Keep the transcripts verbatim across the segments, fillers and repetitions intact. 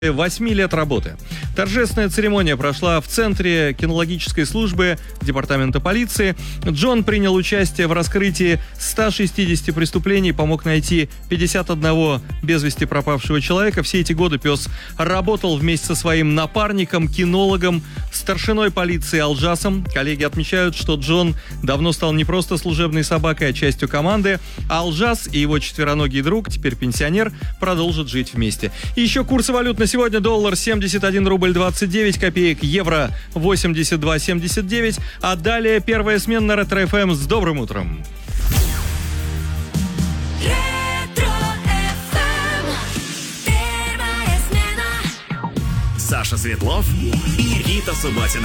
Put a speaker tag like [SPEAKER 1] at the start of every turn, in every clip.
[SPEAKER 1] восьми лет работы. Торжественная церемония прошла в Центре кинологической службы Департамента полиции. Джон принял участие в раскрытии ста шестидесяти преступлений, помог найти пятьдесят одного без вести пропавшего человека. Все эти годы пес работал вместе со своим напарником, кинологом, старшиной полиции Алжасом. Коллеги отмечают, что Джон давно стал не просто служебной собакой, а частью команды. А Алжас и его четвероногий друг, теперь пенсионер, продолжат жить вместе. И еще курсы валют на сегодня: доллар семьдесят один рубль двадцать девять копеек, евро восемьдесят два семьдесят девять. А далее первая смена на Ретро эф эм. С добрым утром!
[SPEAKER 2] Саша Светлов и Рита Субботина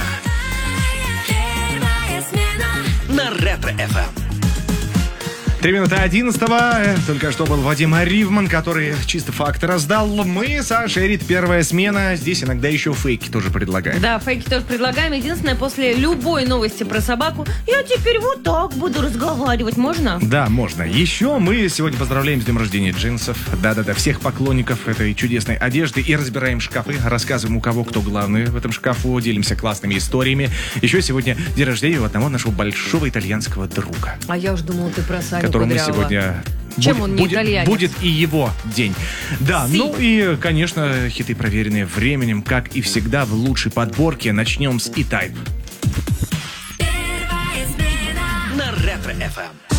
[SPEAKER 2] на Ретро эф эм.
[SPEAKER 3] Три минуты одиннадцатого. Только что был Вадим Ривман, который чисто факты раздал. Мы, Саша и Рит, первая смена. Здесь иногда еще фейки тоже предлагаем.
[SPEAKER 4] Да, фейки тоже предлагаем. Единственное, после любой новости про собаку я теперь вот так буду разговаривать. Можно?
[SPEAKER 3] Да, можно. Еще мы сегодня поздравляем с днем рождения джинсов. Да-да-да, всех поклонников этой чудесной одежды. И разбираем шкафы. Рассказываем, у кого кто главный в этом шкафу. Делимся классными историями. Еще сегодня день рождения у одного нашего большого итальянского друга.
[SPEAKER 4] А я уж думала, ты про Саню
[SPEAKER 3] которому
[SPEAKER 4] Кудрявого.
[SPEAKER 3] сегодня
[SPEAKER 4] Чем
[SPEAKER 3] будет,
[SPEAKER 4] он не
[SPEAKER 3] будет,
[SPEAKER 4] итальянец?
[SPEAKER 3] будет и его день. Да,
[SPEAKER 4] Си.
[SPEAKER 3] ну и, конечно, хиты, проверенные временем, как и всегда в лучшей подборке. Начнем с E-Type.
[SPEAKER 2] На Ретро эф эм.